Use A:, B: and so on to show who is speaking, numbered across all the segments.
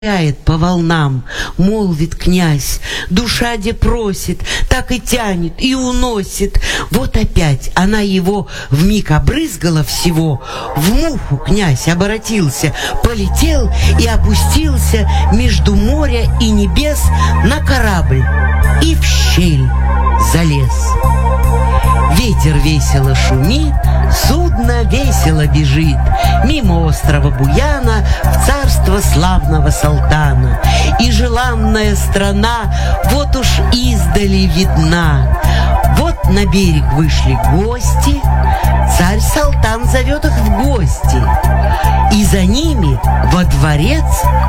A: По волнам, молвит князь, душа де просит, так и тянет, и уносит. Вот опять она его вмиг обрызгала всего, в муху князь оборотился, полетел и опустился между моря и небес на корабль и в щель залез. Ветер весело шумит, судно весело бежит мимо острова Буяна в царство славного Салтана. И желанная страна вот уж издали видна. Вот на берег вышли гости, царь Салтан зовет их в гости. И за ними во дворец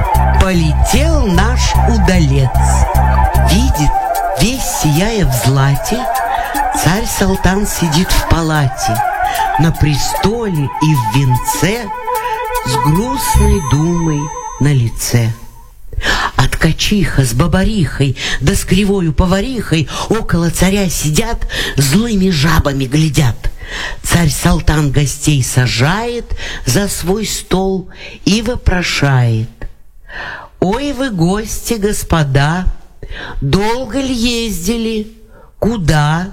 A: полетел наш удалец. Видит, весь сияя в злате, царь Салтан сидит в палате, на престоле и в венце, с грустной думой на лице. А ткачиха с бабарихой, да с кривою поварихой около царя сидят, злыми жабами глядят. Царь Салтан гостей сажает за свой стол и вопрошает: «Ой вы, гости, господа, долго ли ездили? Куда?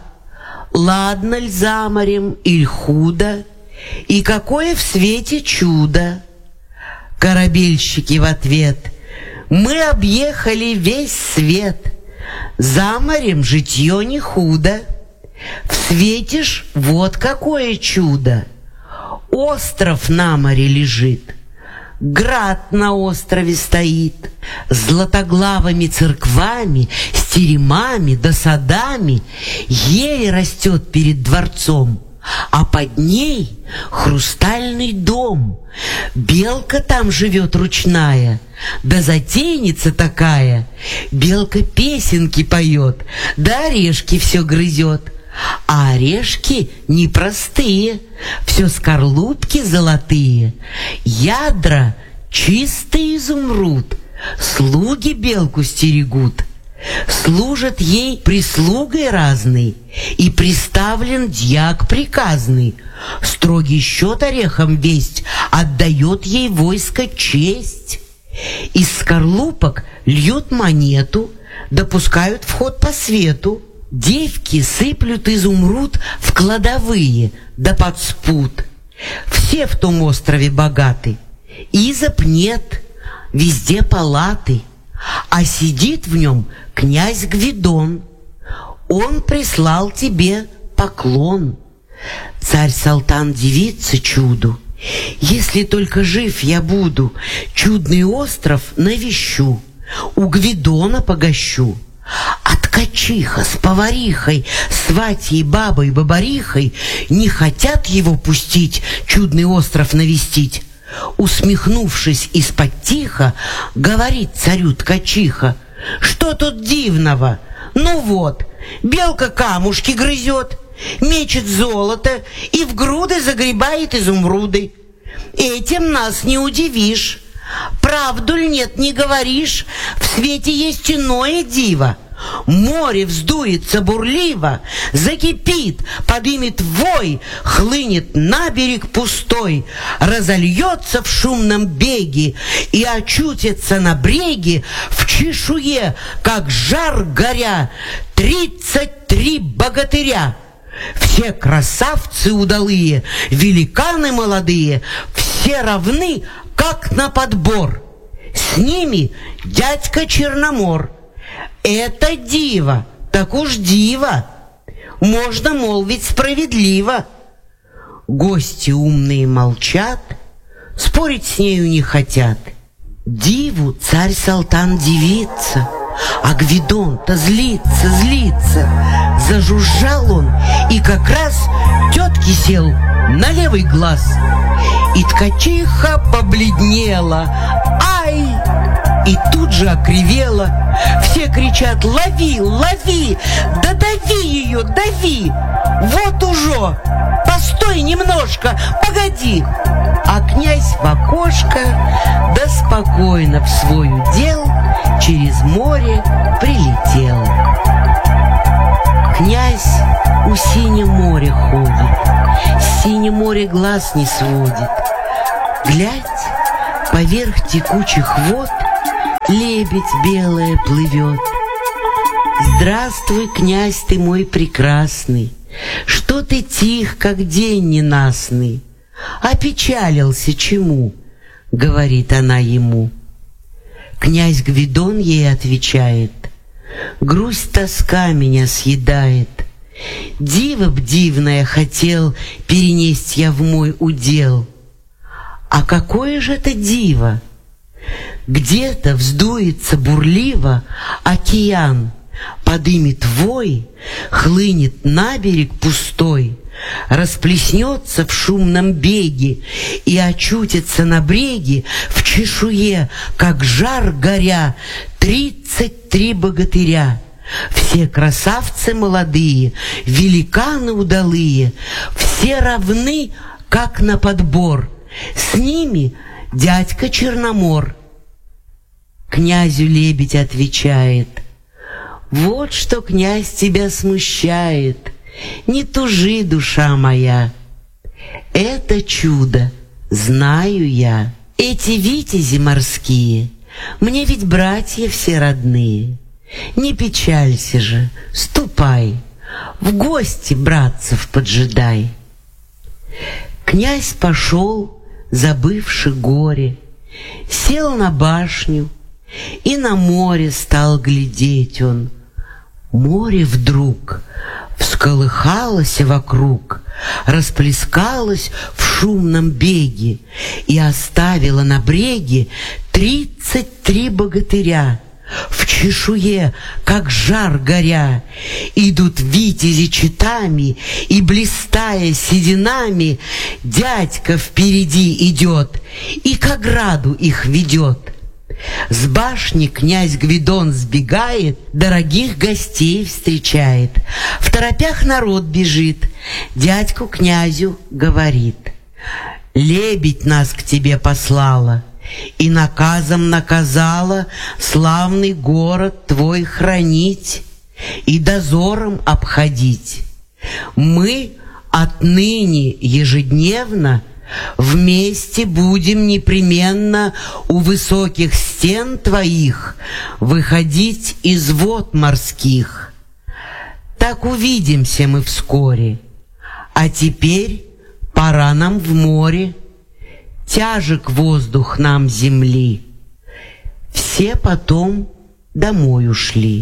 A: Ладно ль за морем иль худо? И какое в свете чудо?» Корабельщики в ответ: «Мы объехали весь свет, за морем житье не худо. В свете ж вот какое чудо! Остров на море лежит, град на острове стоит, златоглавыми церквами, с теремами да садами, ель растет перед дворцом, а под ней хрустальный дом. Белка там живет ручная, да затейница такая. Белка песенки поет, да орешки все грызет. А орешки непростые, все скорлупки золотые, ядра чистый изумруд. Слуги белку стерегут, служат ей прислугой разной, и приставлен дьяк приказный. Строгий счет орехам весть, отдает ей войско честь. Из скорлупок льют монету, допускают вход по свету. Девки сыплют изумруд в кладовые да под спут. Все в том острове богаты, изоб нет, везде палаты. А сидит в нем князь Гвидон, он прислал тебе поклон. Царь Салтан дивится чуду: «Если только жив я буду, чудный остров навещу, у Гвидона погощу». А ткачиха с поварихой, сватьей, бабой, бабарихой не хотят его пустить, чудный остров навестить. Усмехнувшись из-под тиха, говорит царю ткачиха: «Что тут дивного? Ну вот, белка камушки грызет, мечет золото и в груды загребает изумруды. Этим нас не удивишь. Правду ль нет, не говоришь, в свете есть иное диво. Море вздуется бурливо, закипит, подымет вой, хлынет на берег пустой, разольется в шумном беге и очутится на бреге в чешуе, как жар горя, 33 богатыря. Все красавцы удалые, великаны молодые, все равны, как на подбор. С ними дядька Черномор. Это диво, так уж диво, можно молвить справедливо». Гости умные молчат, спорить с нею не хотят. Диву царь Салтан дивится, а Гвидон-то злится. Зажужжал он и как раз тетке сел на левый глаз. И ткачиха побледнела, ай! И тут же окривела. Все кричат: «Лови, лови! Да дави ее, дави! Вот уже! Постой немножко, погоди!» А князь в окошко, да спокойно в свой удел через море прилетел. Князь у синего моря ходит, с синего моря глаз не сводит. Глядь, поверх текучих вод лебедь белая плывет. Здравствуй, князь ты мой прекрасный, что ты тих, как день ненастный? Опечалился чему? Говорит она ему. Князь Гвидон ей отвечает: грусть, тоска меня съедает. Диво б дивное хотел перенесть я в мой удел. А какое же это диво? Где-то вздуется бурливо океан, подымет вой, хлынет на берег пустой, расплеснется в шумном беге и очутится на бреге в чешуе, как жар горя, 33 богатыря. Все красавцы молодые, великаны удалые, все равны, как на подбор. С ними дядька Черномор. Князю лебедь отвечает: вот что, князь, тебя смущает. Не тужи, душа моя. Это чудо знаю я. Эти витязи морские мне ведь братья все родные. Не печалься же, ступай, в гости братцев поджидай. Князь пошел, забывши горе, сел на башню, и на море стал глядеть он. Море вдруг всколыхалось вокруг, расплескалось в шумном беге и оставило на бреге 33 богатыря. В чешуе, как жар горя, идут витязи четами, и, блистая сединами, дядька впереди идет и к ограду их ведет. С башни князь Гвидон сбегает, дорогих гостей встречает. В торопях народ бежит, дядьку князю говорит: лебедь нас к тебе послала и наказом наказала славный город твой хранить и дозором обходить. Мы отныне ежедневно вместе будем непременно у высоких стен твоих выходить из вод морских. Так увидимся мы вскоре. А теперь пора нам в море. Тяжек воздух нам земли. Все потом домой ушли.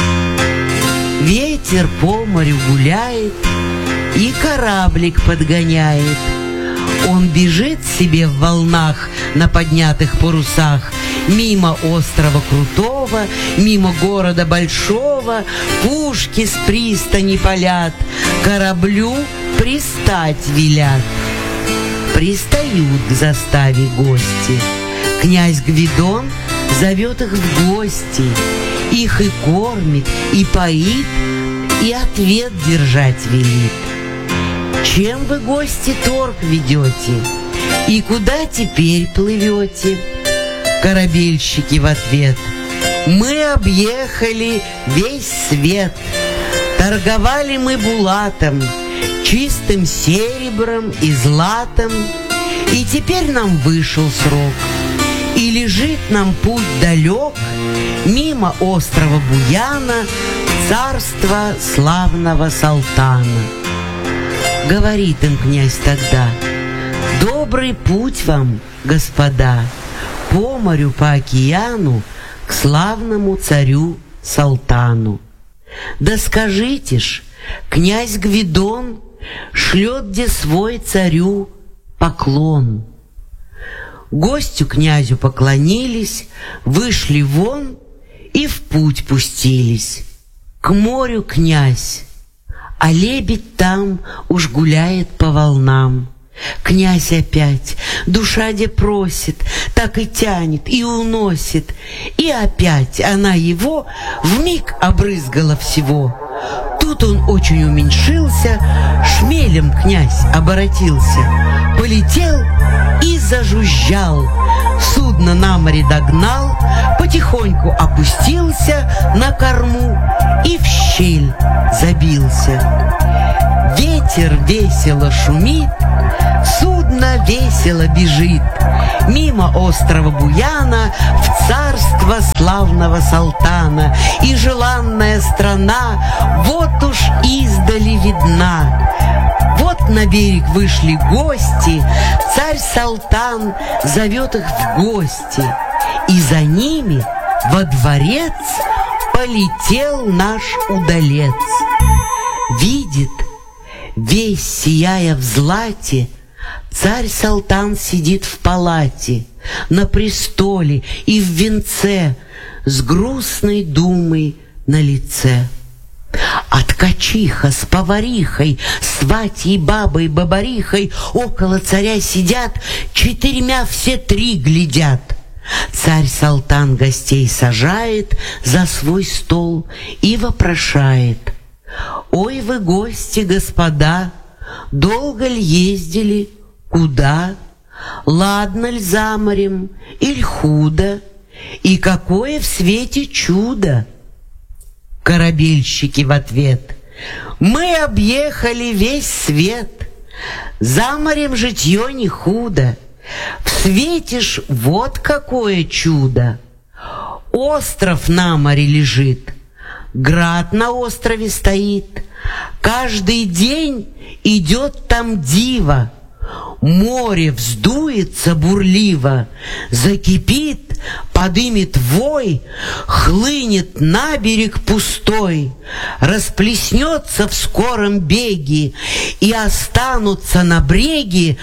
A: Ветер по морю гуляет и кораблик подгоняет. Он бежит себе в волнах на поднятых парусах, мимо острова крутого, мимо города большого, пушки с пристани палят, кораблю пристать велят. Пристают к заставе гости. Князь Гвидон зовет их в гости, их и кормит, и поит, и ответ держать велит. Чем вы, гости, торг ведете? И куда теперь плывете? Корабельщики в ответ: мы объехали весь свет. Торговали мы булатом, чистым серебром и златом, и теперь нам вышел срок, и лежит нам путь далек мимо острова Буяна, царства славного Салтана. Говорит им князь тогда: добрый путь вам, господа, по морю, по океану, к славному царю Салтану. Да скажите ж, князь Гвидон шлет где свой царю поклон. Гостю князю поклонились, вышли вон и в путь пустились. К морю князь, а лебедь там уж гуляет по волнам. Князь опять, душа де просит, так и тянет, и уносит. И опять она его вмиг обрызгала всего. Тут он очень уменьшился, шмелем князь оборотился, полетел и зажужжал. Судно на море догнал, потихоньку тихоньку опустился на корму и в щель забился. Ветер весело шумит, судно весело бежит мимо острова Буяна в царство славного Салтана, и желанная страна вот уж издали видна. Вот на берег вышли гости, царь Салтан зовет их в гости, и за ними во дворец полетел наш удалец. Видит, весь сияя в злате, царь Салтан сидит в палате, на престоле и в венце, с грустной думой на лице. А ткачиха с поварихой, сватьей бабой бабарихой около царя сидят, четырьмя все три глядят. Царь Салтан гостей сажает за свой стол и вопрошает: «Ой вы, гости, господа, долго ль ездили, куда? Ладно ль за морем, иль худо? И какое в свете чудо?» Корабельщики в ответ: «Мы объехали весь свет, за морем житье не худо, в свете ж вот какое чудо. Остров на море лежит, град на острове стоит, каждый день идет там диво. Море вздуется бурливо, закипит, подымет вой, хлынет на берег пустой, расплеснется в скором беге, и останутся на бреге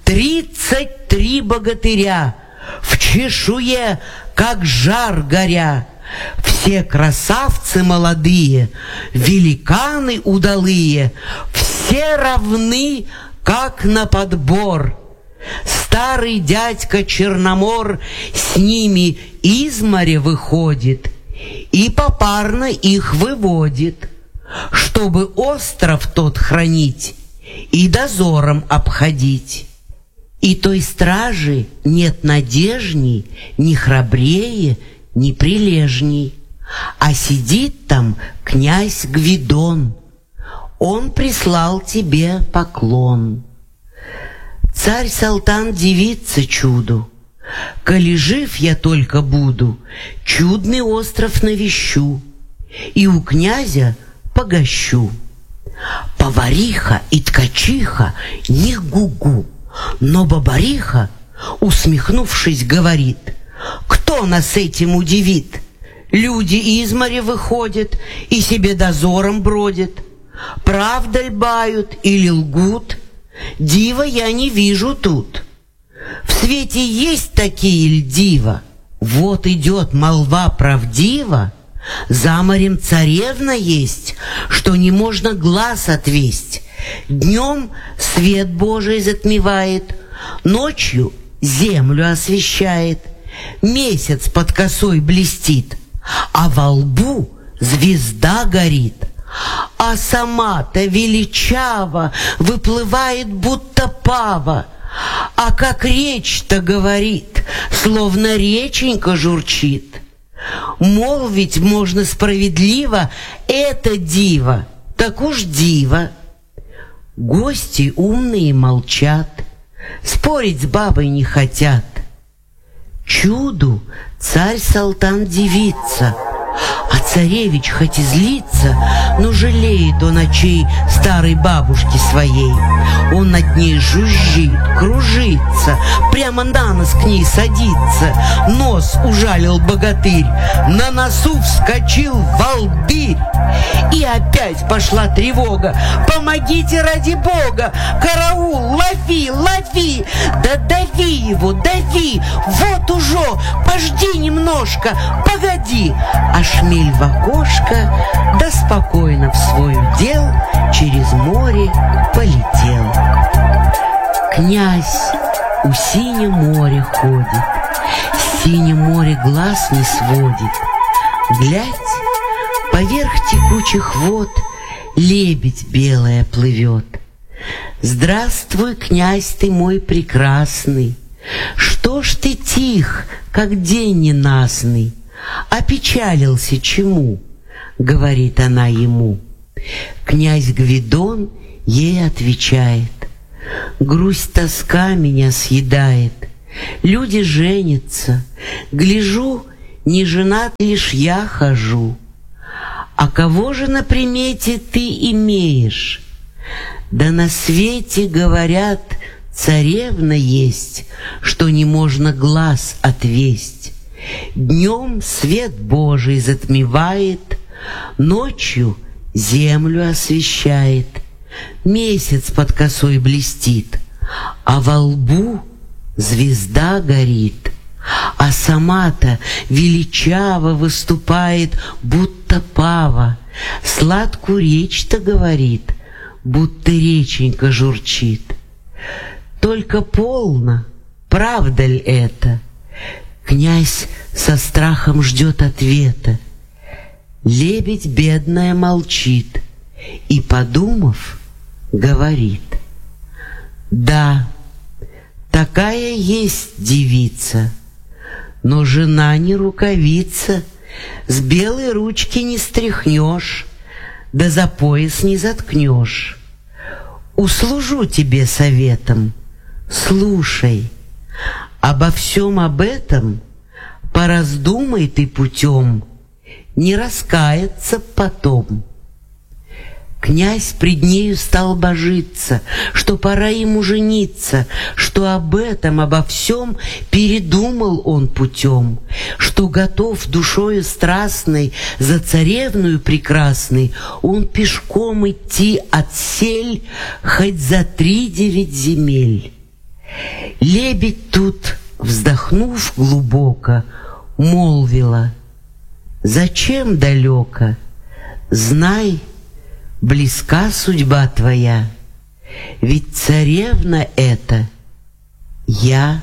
A: 33 богатыря, в чешуе, как жар горя. Все красавцы молодые, великаны удалые, все равны, как на подбор. Старый дядька Черномор с ними из моря выходит и попарно их выводит, чтобы остров тот хранить и дозором обходить. И той стражи нет надежней, ни храбрее, ни прилежней, а сидит там князь Гвидон. Он прислал тебе поклон. Царь Салтан дивится чуду: коли жив я только буду, чудный остров навещу и у князя погощу. Повариха и ткачиха не гугу, но бабариха, усмехнувшись, говорит: кто нас этим удивит? Люди из моря выходят и себе дозором бродят. Правда ль бают или лгут? Дива я не вижу тут. В свете есть такие ль дива? Вот идет молва правдива. За морем царевна есть, что не можно глаз отвесть. Днем свет Божий затмевает, ночью землю освещает. Месяц под косой блестит, а во лбу звезда горит. А сама-то величаво выплывает, будто пава, а как речь-то говорит, словно реченька журчит. Молвить можно справедливо: это диво, так уж диво. Гости умные молчат, спорить с бабой не хотят. Чуду царь Салтан дивится, а царевич хоть и злится, но жалеет он очей старой бабушки своей. Он над ней жужжит, кружится, прямо на нос к ней садится. Нос ужалил богатырь, на носу вскочил волдырь. И опять пошла тревога: помогите ради Бога! Караул, лови, лови! Да дави его, дави! Вот уже, пожди немножко, погоди! А шмель в окошко, да спокойно в свой удел через море полетел. Князь у синего моря ходит, синее море глаз не сводит. Глядь, поверх текучих вод лебедь белая плывет. Здравствуй, князь ты мой прекрасный, что ж ты тих, как день ненастный? опечалился чему? Говорит она ему. Князь Гвидон ей отвечает: грусть, тоска меня съедает. Люди женятся, гляжу, не женат лишь я хожу. А кого же на примете ты имеешь? Да на свете, говорят, царевна есть, что не можно глаз отвесть. Днем свет Божий затмевает, ночью землю освещает. Месяц под косой блестит, а во лбу звезда горит. А сама-то величаво выступает, будто пава, сладкую речь-то говорит, будто реченька журчит. Только полно, правда ли это? Князь со страхом ждет ответа. Лебедь бедная молчит и, подумав, говорит: да, такая есть девица, но жена не рукавица, с белой ручки не стряхнешь, да за пояс не заткнешь. Услужу тебе советом, слушай, обо всем об этом пораздумай ты путем, не раскаяться потом. Князь пред нею стал божиться, что пора ему жениться, что об этом, обо всем передумал он путем, что готов душою страстной за царевную прекрасной он пешком идти отсель хоть за 3-9 земель. Лебедь тут, вздохнув глубоко, молвила: зачем далеко? Знай, близка судьба твоя, ведь царевна эта я.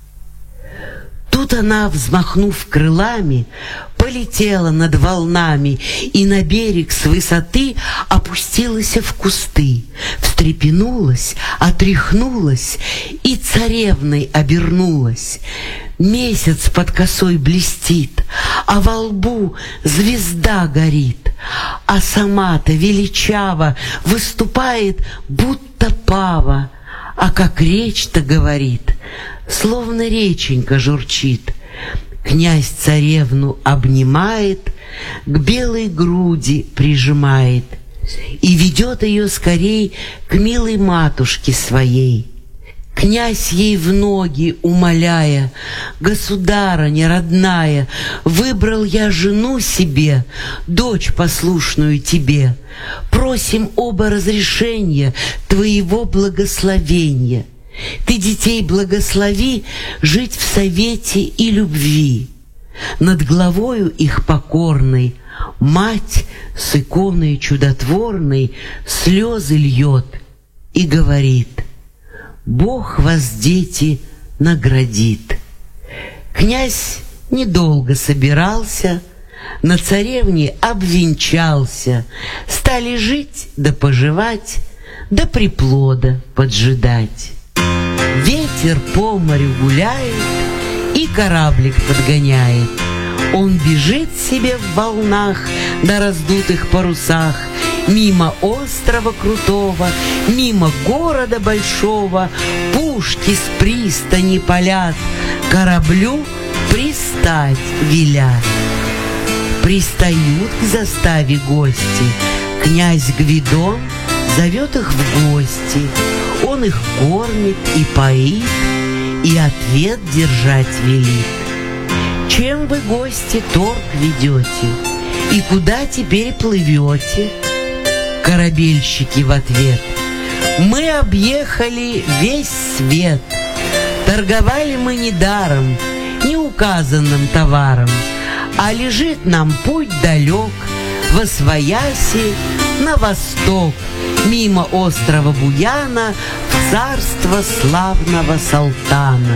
A: Тут она, взмахнув крылами, полетела над волнами и на берег с высоты опустилась в кусты, встрепенулась, отряхнулась и царевной обернулась. Месяц под косой блестит, а во лбу звезда горит, а сама-то величаво выступает, будто пава, а как речь-то говорит, словно реченька журчит. Князь царевну обнимает, к белой груди прижимает и ведет ее скорей к милой матушке своей. Князь ей в ноги умоляя: государыня родная, выбрал я жену себе, дочь послушную тебе. Просим оба разрешения твоего благословения. Ты детей благослови жить в совете и любви. Над главою их покорной мать с иконой чудотворной слезы льет и говорит: Бог вас, дети, наградит. Князь недолго собирался, на царевне обвенчался, стали жить да поживать, да приплода поджидать. Ветер по морю гуляет и кораблик подгоняет. Он бежит себе в волнах на раздутых парусах, мимо острова крутого, мимо города большого. Пушки с пристани палят, кораблю пристать велят. Пристают к заставе гости, князь Гвидон зовет их в гости. Он их кормит и поит, и ответ держать велит. Чем вы, гости, торг ведете, и куда теперь плывете? Корабельщики в ответ: мы объехали весь свет. Торговали мы недаром, неуказанным товаром, а лежит нам путь далек, восвояси на восток, мимо острова Буяна в царство славного Салтана.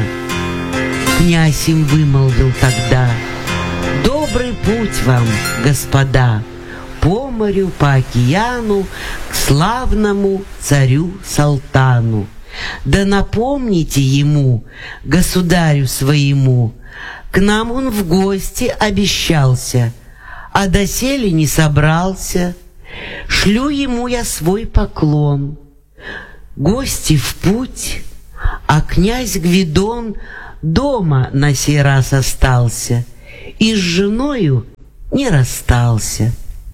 A: Князь им вымолвил тогда: добрый путь вам, господа, по морю, по океану, к славному царю Салтану. Да напомните ему, государю своему, К нам он в гости обещался, а доселе не собрался. Шлю ему я свой поклон. Гости в путь, а князь Гвидон дома на сей раз остался и с женою не расстался.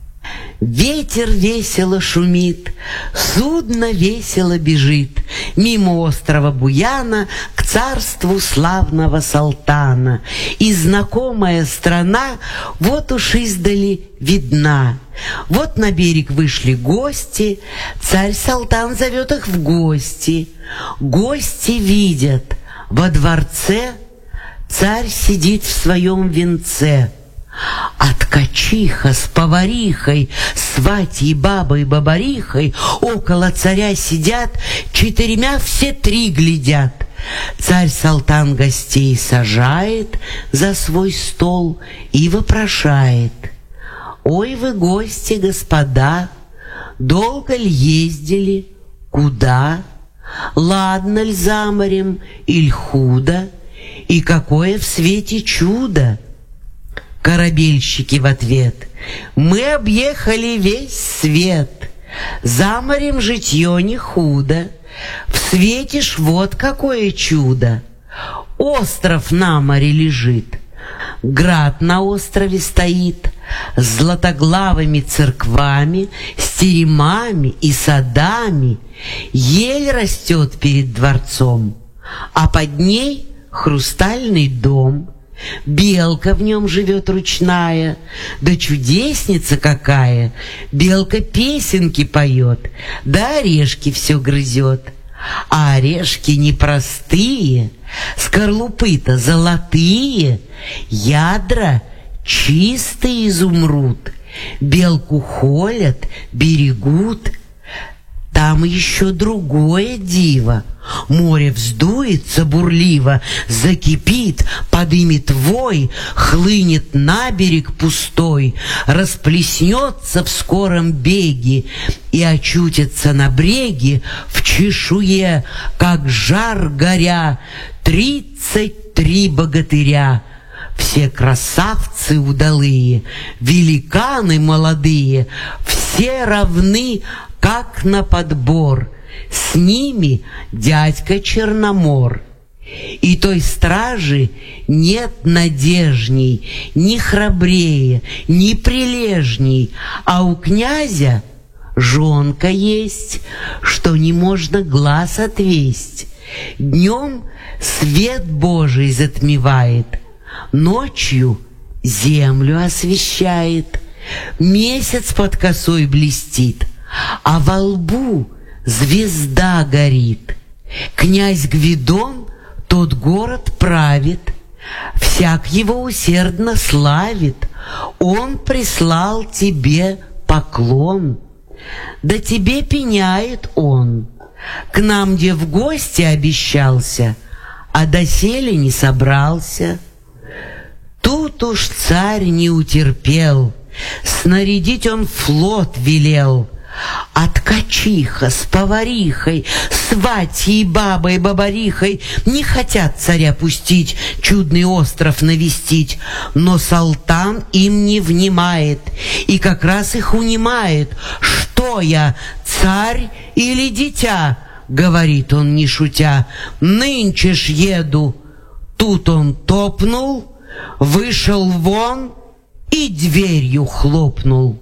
A: Ветер весело шумит, судно весело бежит мимо острова Буяна к царству славного Салтана. И знакомая страна вот уж издали видна. Вот на берег вышли гости, царь Салтан зовет их в гости. Гости видят, во дворце царь сидит в своем венце. А ткачиха с поварихой, сватьей, бабой, бабарихой около царя сидят, 4 все 3 глядят. Царь Салтан гостей сажает за свой стол и вопрошает: «Ой вы, гости, господа, долго ль ездили, куда? Ладно ль за морем, иль худо? И какое в свете чудо?» Корабельщики в ответ: «Мы объехали весь свет, за морем житье не худо, в свете ж вот какое чудо. Остров на море лежит, град на острове стоит, с златоглавыми церквами, с теремами и садами, ель растет перед дворцом, а под ней хрустальный дом. Белка в нем живет ручная, да чудесница какая! Белка песенки поет, да орешки все грызет. А орешки непростые, скорлупы-то золотые, ядра чистый изумруд. Белку холят, берегут. Там еще другое диво. Море вздуется бурливо, закипит, подымет вой, хлынет на берег пустой, расплеснется в скором беге и очутится на бреге в чешуе, как жар горя, 33 богатыря. Все красавцы удалые, великаны молодые, все равны, как на подбор. С ними дядька Черномор. И той стражи нет надежней, ни храбрее, ни прилежней, а у князя жонка есть, что не можно глаз отвесть. Днем свет Божий затмевает, ночью землю освещает. Месяц под косой блестит, а во лбу звезда горит. Князь Гвидон тот город правит, всяк его усердно славит. Он прислал тебе поклон, да тебе пеняет он. К нам где в гости обещался, а доселе не собрался. Тут уж царь не утерпел, снарядить он флот велел. А ткачиха с поварихой, сватьей, бабой, бабарихой не хотят царя пустить, чудный остров навестить. Но Салтан им не внимает и как раз их унимает. «Что я, царь или дитя?» — говорит он, не шутя. «Нынче ж еду». Тут он топнул, вышел вон и дверью хлопнул.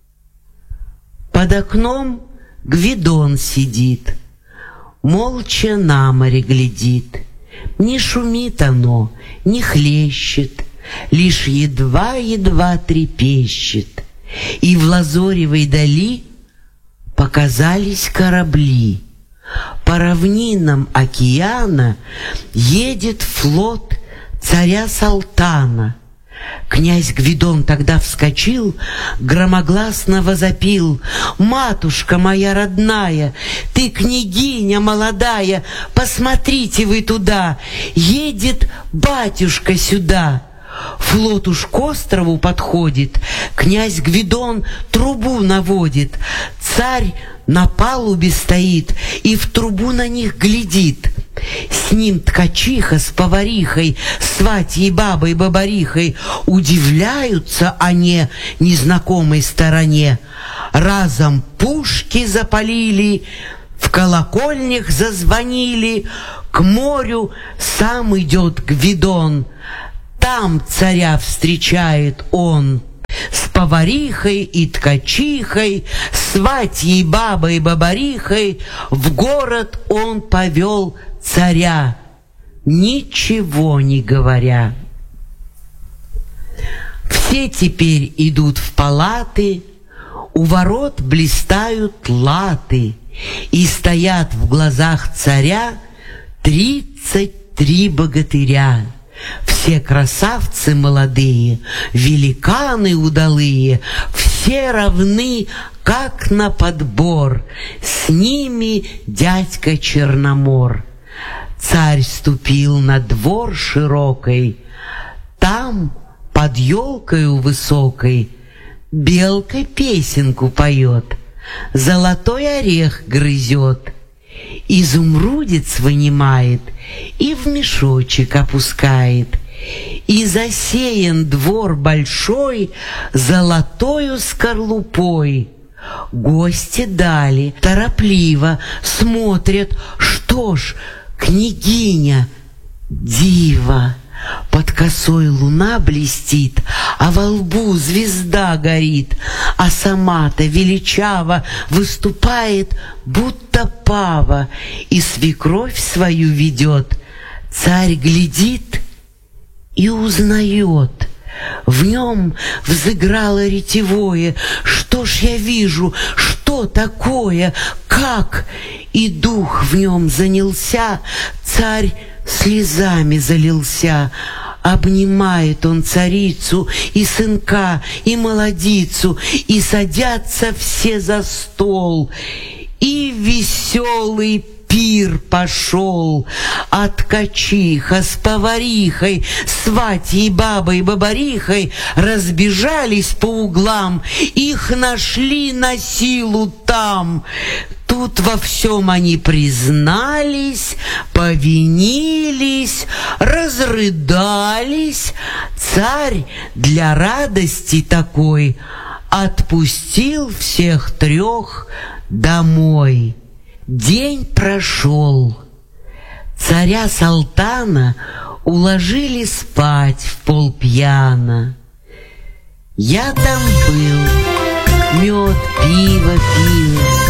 A: Под окном Гвидон сидит, молча на море глядит. Не шумит оно, не хлещет, лишь едва-едва трепещет. И в лазоревой дали показались корабли. По равнинам океана едет флот царя Салтана. Князь Гвидон тогда вскочил, громогласно возопил: «Матушка моя родная, ты княгиня молодая, посмотрите вы туда, едет батюшка сюда. Флот уж к острову подходит, князь Гвидон трубу наводит. Царь на палубе стоит и в трубу на них глядит. С ним ткачиха с поварихой, сватьей бабой бабарихой. Удивляются они незнакомой стороне. Разом пушки запалили, в колокольнях зазвонили. К морю сам идет Гвидон, там царя встречает он. С поварихой и ткачихой, сватьей бабой бабарихой в город он повел царя, ничего не говоря. Все теперь идут в палаты, у ворот блистают латы, и стоят в глазах царя 33 богатыря. Все красавцы молодые, великаны удалые, все равны, как на подбор, с ними дядька Черномор. Царь ступил на двор широкой, там, под елкою высокой, белка песенку поет, золотой орех грызет, изумрудец вынимает и в мешочек опускает. И засеян двор большой золотою скорлупой. Гости дали, торопливо смотрят, что ж, княгиня, диво. Под косой луна блестит, а во лбу звезда горит, а сама-то величаво выступает, будто пава, и свекровь свою ведет. Царь глядит и узнает. В нем взыграло ретевое. Что ж я вижу, что такое, как? И дух в нем занялся, царь слезами залился. Обнимает он царицу и сынка, и молодицу, и садятся все за стол. И веселый пир пошел, а ткачиха с поварихой, сватьей бабой бабарихой разбежались по углам, их нашли на силу там. Тут во всем они признались, повинились, разрыдались. Царь для радости такой отпустил всех трех домой. День прошел. Царя Салтана уложили спать в полпьяна. Я там был, мед, пиво пил.